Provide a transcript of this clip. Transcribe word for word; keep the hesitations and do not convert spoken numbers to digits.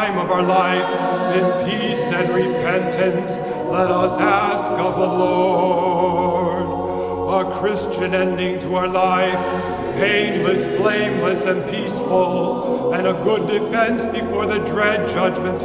time of our life, in peace and repentance, let us ask of the Lord. A Christian ending to our life, painless, blameless, and peaceful, and a good defense before the dread judgments